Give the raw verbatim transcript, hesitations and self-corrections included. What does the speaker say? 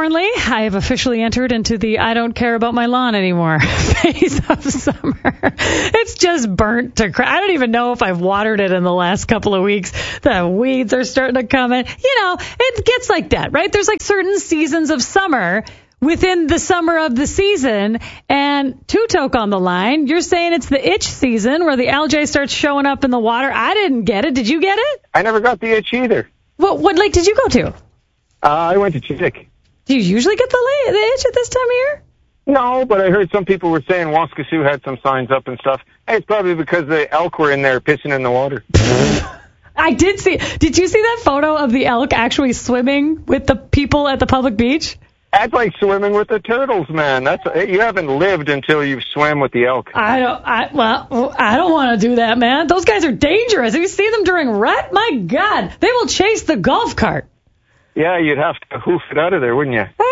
Thornley. I have officially entered into the I don't care about my lawn anymore phase of summer. It's just burnt to crap. I don't even know if I've watered it in the last couple of weeks. The weeds are starting to come in. You know, it gets like that, right? There's like certain seasons of summer within the summer of the season. And Two-Toke on the line, you're saying it's the itch season where the algae starts showing up in the water. I didn't get it. Did you get it? I never got the itch either. What, what lake did you go to? Uh, I went to Chiswick. Do you usually get the, la- the itch at this time of year? No, but I heard some people were saying Waskesiu had some signs up and stuff. Hey, it's probably because the elk were in there pissing in the water. I did see. Did you see that photo of the elk actually swimming with the people at the public beach? That's like swimming with the turtles, man. That's you haven't lived until you've swam with the elk. I don't. I well, I don't want to do that, man. Those guys are dangerous. If you see them during rut, my God, they will chase the golf cart. Yeah, you'd have to hoof it out of there, wouldn't you? I